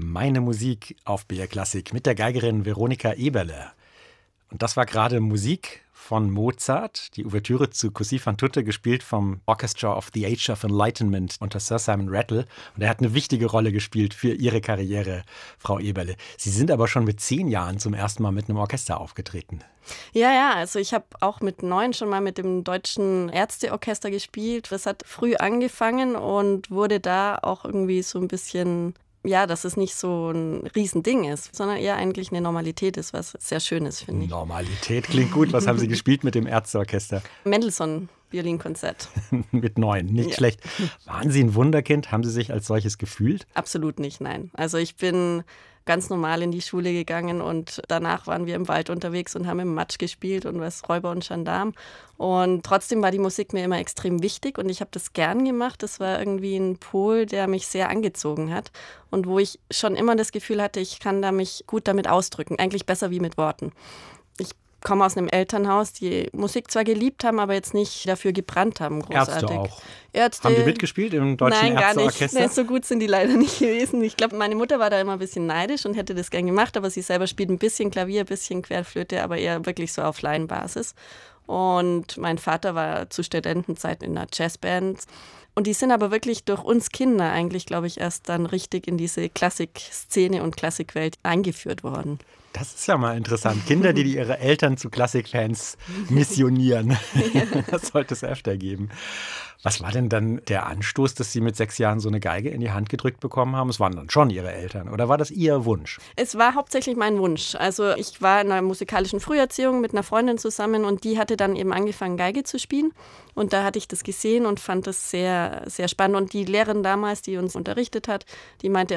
Meine Musik auf BR Klassik mit der Geigerin Veronika Eberle. Und das war gerade Musik von Mozart, die Ouvertüre zu Così fan tutte, gespielt vom Orchestra of the Age of Enlightenment unter Sir Simon Rattle. Und er hat eine wichtige Rolle gespielt für Ihre Karriere, Frau Eberle. Sie sind aber schon mit 10 Jahren zum ersten Mal mit einem Orchester aufgetreten. Ja, also ich habe auch mit 9 schon mal mit dem Deutschen Ärzteorchester gespielt. Das hat früh angefangen und wurde da auch irgendwie so ein bisschen, ja, dass es nicht so ein Riesending ist, sondern eher eigentlich eine Normalität ist, was sehr schön ist, finde ich. Normalität klingt gut. Was haben Sie gespielt mit dem Ärzteorchester? Mendelssohn Violinkonzert. Mit 9, nicht schlecht. Waren Sie ein Wunderkind? Haben Sie sich als solches gefühlt? Absolut nicht, nein. Also ich bin ganz normal in die Schule gegangen und danach waren wir im Wald unterwegs und haben im Matsch gespielt und was Räuber und Gendarm. Und trotzdem war die Musik mir immer extrem wichtig und ich habe das gern gemacht. Das war irgendwie ein Pol, der mich sehr angezogen hat und wo ich schon immer das Gefühl hatte, ich kann da mich gut damit ausdrücken, eigentlich besser wie mit Worten. Ich komme aus einem Elternhaus, die Musik zwar geliebt haben, aber jetzt nicht dafür gebrannt haben, großartig. Ärzte auch. Ärzte, haben die mitgespielt im Deutschen Nein, gar nicht. Ärzteorchester? Nee, so gut sind die leider nicht gewesen. Ich glaube, meine Mutter war da immer ein bisschen neidisch und hätte das gern gemacht, aber sie selber spielt ein bisschen Klavier, ein bisschen Querflöte, aber eher wirklich so auf Laienbasis. Und mein Vater war zu Studentenzeiten in einer Jazzband. Und die sind aber wirklich durch uns Kinder eigentlich, glaube ich, erst dann richtig in diese Klassikszene und Klassikwelt eingeführt worden. Das ist ja mal interessant. Kinder, die ihre Eltern zu Klassikfans missionieren. Das sollte es öfter geben. Was war denn dann der Anstoß, dass Sie mit 6 Jahren so eine Geige in die Hand gedrückt bekommen haben? Es waren dann schon Ihre Eltern oder war das Ihr Wunsch? Es war hauptsächlich mein Wunsch. Also ich war in einer musikalischen Früherziehung mit einer Freundin zusammen und die hatte dann eben angefangen, Geige zu spielen. Und da hatte ich das gesehen und fand das sehr, sehr spannend. Und die Lehrerin damals, die uns unterrichtet hat, die meinte